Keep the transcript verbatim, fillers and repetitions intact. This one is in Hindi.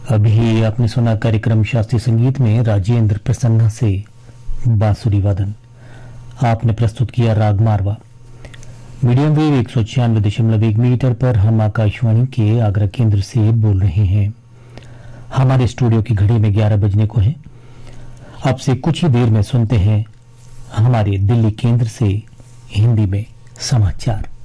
अभी आपने सुना कार्यक्रम शास्त्रीय संगीत में राजेंद्र प्रसन्ना से बांसुरी वादन। आपने प्रस्तुत किया राग मारवा। मीडियम वेव एक सौ छियानवे दशमलव एक मीटर पर हम आकाशवाणी के आगरा केंद्र से बोल रहे हैं। हमारे स्टूडियो की घड़ी में ग्यारह बजने को है। अब से कुछ ही देर में सुनते हैं हमारे दिल्ली केंद्र से हिंदी में समाचार।